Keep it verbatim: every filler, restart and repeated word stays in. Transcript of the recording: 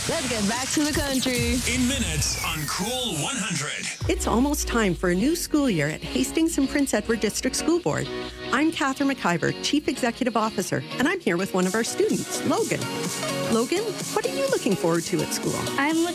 Let's get back to the country. In minutes on Cool one hundred. It's almost time for a new school year at Hastings and Prince Edward District School Board. I'm Catherine McIver, Chief Executive Officer, and I'm here with one of our students, Logan. Logan, what are you looking forward to at school? I'm looking